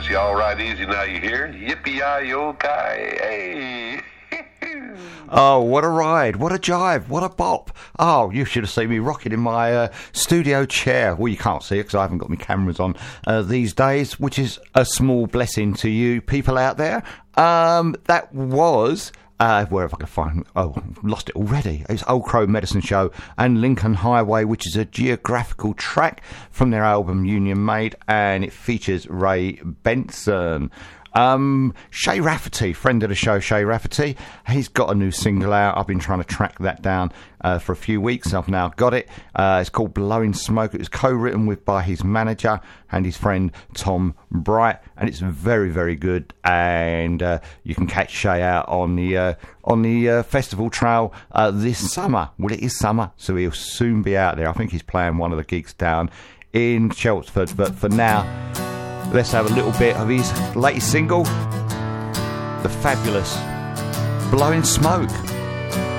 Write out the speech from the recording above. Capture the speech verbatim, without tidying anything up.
guess you all right easy now you hear. Yippee-yi-yo-ki. Hey. Oh, what a ride, what a jive, what a bop. Oh, you should have seen me rocking in my uh, studio chair. Well, you can't see it because I haven't got my cameras on uh, these days, which is a small blessing to you people out there. Um, that was... Uh, where if I can find... Oh, lost it already. It's Old Crow Medicine Show and Lincoln Highway, which is a geographical track from their album Union Made, and it features Ray Benson. Um, Shay Rafferty, friend of the show, Shay Rafferty, he's got a new single out. I've been trying to track that down uh, for a few weeks. I've now got it. Uh, it's called Blowing Smoke. It was co-written with by his manager and his friend Tom Bright, and it's very, very good. And uh, you can catch Shay out on the uh, on the uh, festival trail uh, this summer. Well, it is summer, so he'll soon be out there. I think he's playing one of the gigs down in Chelmsford, but for now, let's have a little bit of his latest single, the fabulous Blowing Smoke.